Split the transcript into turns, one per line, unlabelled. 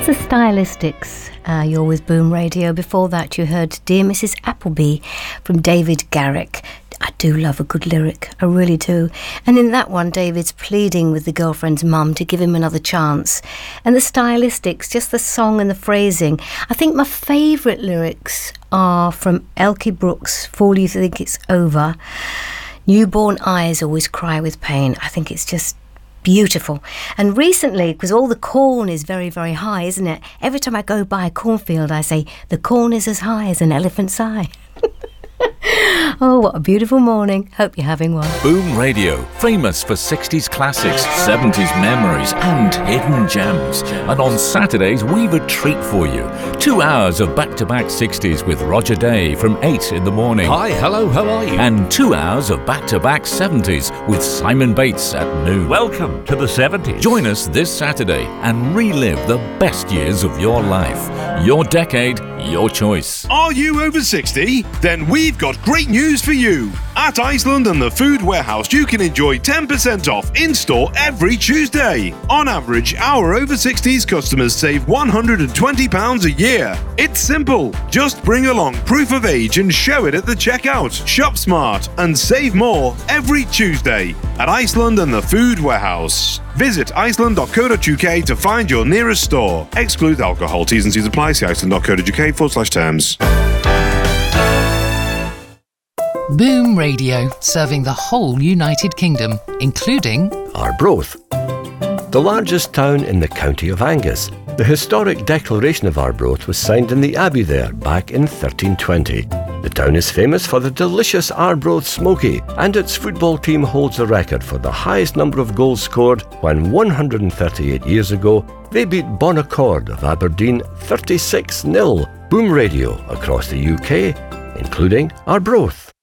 the Stylistics. You're with Boom Radio. Before that, you heard Dear Mrs. Appleby from David Garrick. I do love a good lyric, I really do. And in that one, David's pleading with the girlfriend's mum to give him another chance. And the Stylistics, just the song and the phrasing. I think my favourite lyrics are from Elkie Brooks, Fall You Think It's Over. Newborn eyes always cry with pain. I think it's just beautiful. And recently, because all the corn is very, very high, isn't it? Every time I go by a cornfield, I say, the corn is as high as an elephant's eye. Oh, what a beautiful morning. Hope you're having one.
Boom Radio, famous for 60s classics, 70s memories and hidden gems. And on Saturdays, we've a treat for you. 2 hours of back-to-back 60s with Roger Day from 8 in the morning.
Hi, hello, how are you?
And 2 hours of back-to-back 70s with Simon Bates at noon.
Welcome to the 70s.
Join us this Saturday and relive the best years of your life. Your decade, your choice.
Are you over 60? Then we've got great news for you. At Iceland and the Food Warehouse, you can enjoy 10% off in-store every Tuesday. On average, our over 60s customers save £120 a year. It's simple. Just bring along proof of age and show it at the checkout. Shop smart and save more every Tuesday at Iceland and the Food Warehouse. Visit iceland.co.uk to find your nearest store. Exclude alcohol. T's and C's apply. See iceland.co.uk/terms.
Boom Radio, serving the whole United Kingdom, including
Arbroath, the largest town in the county of Angus. The historic Declaration of Arbroath was signed in the Abbey there back in 1320. The town is famous for the delicious Arbroath Smoky, and its football team holds the record for the highest number of goals scored when 138 years ago they beat Bonaccord of Aberdeen 36-0. Boom Radio across the UK, including Arbroath.